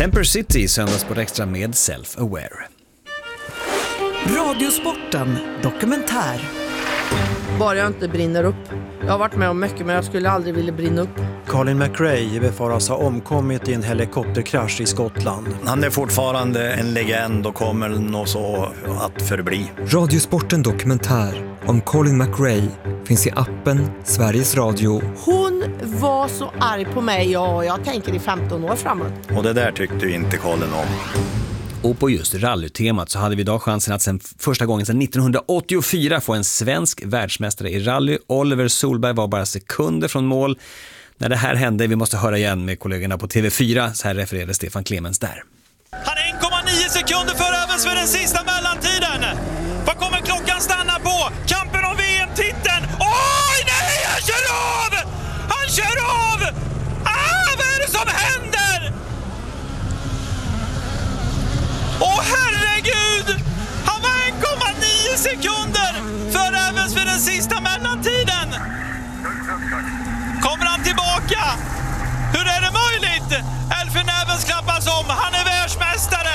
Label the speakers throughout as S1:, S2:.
S1: Temper City Söndagssport Extra med Self-Aware.
S2: Radiosporten dokumentär.
S3: Bara jag inte brinner upp. Jag har varit med om mycket, men jag skulle aldrig vilja brinna upp.
S4: Colin McRae befaras ha omkommit i en helikopterkrasch i Skottland.
S5: Han är fortfarande en legend och kommer nog så att förbli.
S6: Radiosporten dokumentär om Colin McRae finns i appen Sveriges Radio.
S3: Hon var så arg på mig, och jag tänker i 15 år framåt.
S5: Och det där tyckte ju inte Colin om.
S1: Och på just rallytemat så hade vi idag chansen att första gången sedan 1984 få en svensk världsmästare i rally. Oliver Solberg var bara sekunder från mål när det här hände. Vi måste höra igen med kollegorna på TV4. Så här refererade Stefan Clemens där.
S7: Han är 1,9 sekunder för Evans för den sista mellantiden. Vad kommer klockan stanna på? Kampen om VM-titeln. Oj, nej, han kör av! Han kör av! Vad är det som händer? Åh, herregud! Han var 1,9 sekunder för Evans för den sista mellantiden. Kommer han tillbaka? Hur är det möjligt? Elfyn Evans klappas om. Han är världsmästare.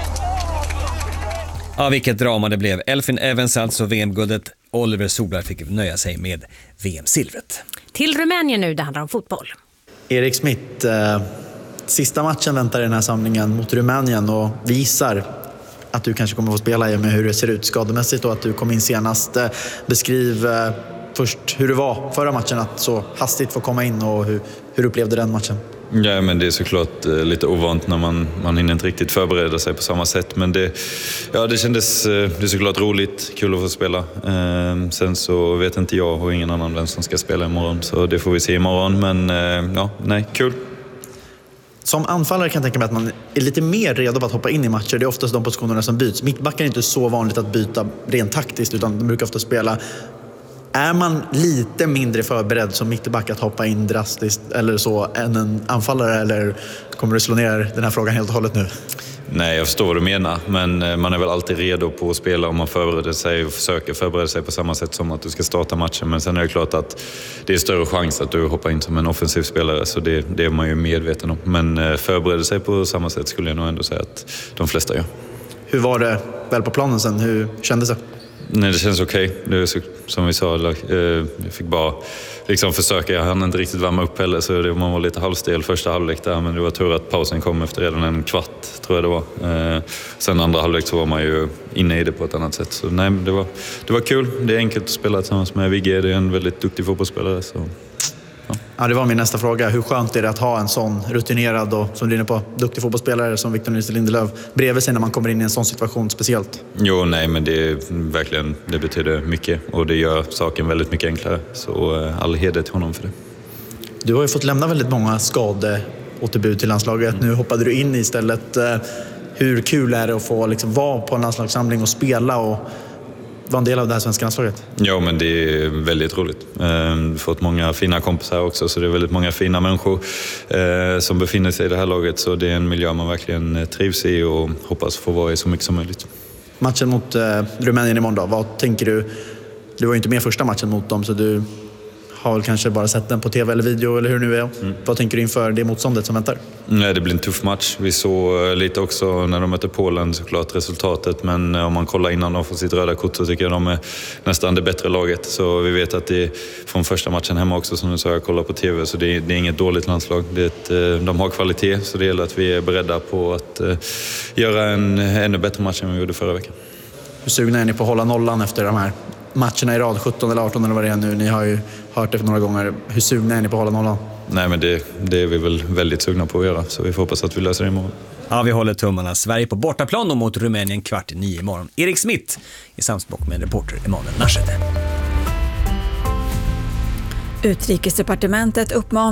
S1: Ja, vilket drama det blev. Elfyn Evans alltså VM-guldet. Oliver Solberg fick nöja sig med VM-silvret.
S8: Till Rumänien nu, det handlar om fotboll.
S9: Erik Smith, sista matchen väntar i den här samlingen mot Rumänien och visar att du kanske kommer att få spela i med hur det ser ut skademässigt och att du kom in senast. Beskriv först hur det var förra matchen att så hastigt få komma in och hur upplevde den matchen?
S10: Ja, men det är såklart lite ovant när man hinner inte riktigt förbereda sig på samma sätt. Men det kändes det är såklart roligt, kul att få spela. Sen så vet inte jag och ingen annan vem som ska spela imorgon. Så det får vi se imorgon, men kul.
S9: Som anfallare kan jag tänka mig att man är lite mer redo att hoppa in i matcher. Det är oftast de positionerna som byts. Mittbackar är inte så vanligt att byta rent taktiskt, utan de brukar ofta spela. Är man lite mindre förberedd som mittback att hoppa in drastiskt eller så än en anfallare, eller kommer du slå ner den här frågan helt och hållet nu?
S10: Nej, jag förstår vad du menar, men man är väl alltid redo på att spela om man förbereder sig och försöker förbereda sig på samma sätt som att du ska starta matchen. Men sen är det klart att det är större chans att du hoppar in som en offensiv spelare, så det är man ju medveten om. Men förbereda sig på samma sätt skulle jag nog ändå säga att de flesta gör.
S9: Hur var det väl på planen sen? Hur kändes det?
S10: Nej, det känns okej. Det är som vi sa, jag fick bara försöka. Jag hann inte riktigt värma upp heller, så man var lite halvstel första halvlek där. Men det var tur att pausen kom efter redan en kvart, tror jag det var. Sen andra halvlek så var man ju inne i det på ett annat sätt. Så nej, det var kul. Det är enkelt att spela tillsammans med Vigge. Det är en väldigt duktig fotbollsspelare. Så.
S9: Ja, det var min nästa fråga. Hur skönt är det att ha en sån rutinerad och, som du är inne på, duktig fotbollsspelare som Victor Nilsson Lindelöf bredvid sig när man kommer in i en sån situation speciellt?
S10: Jo, nej, men det betyder mycket och det gör saken väldigt mycket enklare. Så all heder till honom för det.
S9: Du har ju fått lämna väldigt många skadeåterbud till landslaget. Nu hoppade du in istället. Hur kul är det att få vara på en landslagssamling och spela och vara en del av det här svenska landslaget?
S10: Ja, men det är väldigt roligt. Jag har fått många fina kompisar också, så det är väldigt många fina människor som befinner sig i det här laget. Så det är en miljö man verkligen trivs i och hoppas få vara i så mycket som möjligt.
S9: Matchen mot Rumänien imorgon då, vad tänker du? Du var ju inte med första matchen mot dem, så du har väl kanske bara sett den på tv eller video eller hur nu är. Vad tänker du inför det motståndet som väntar?
S10: Nej, det blir en tuff match. Vi såg lite också när de mötte Polen såklart resultatet, men om man kollar innan de får sitt röda kort så tycker jag de är nästan det bättre laget. Så vi vet att det är från första matchen hemma också, som du sa, jag kollar på tv, så det är inget dåligt landslag. De har kvalitet, så det gäller att vi är beredda på att göra en ännu bättre match än vi gjorde förra veckan.
S9: Hur sugna är ni på att hålla nollan efter de här matcherna i rad, 17 eller 18 eller vad det är nu? Ni har ju hört det för några gånger. Hur sugna är ni på att hålla nollan?
S10: Nej, men det är vi väl väldigt sugna på att göra, så vi får hoppas att vi löser det imorgon.
S1: Ja, vi håller tummarna. Sverige på bortaplan och mot Rumänien 8:45 imorgon. Erik Smith i samspråk med en reporter, Emanuel Naschede.
S2: Utrikesdepartementet uppmanar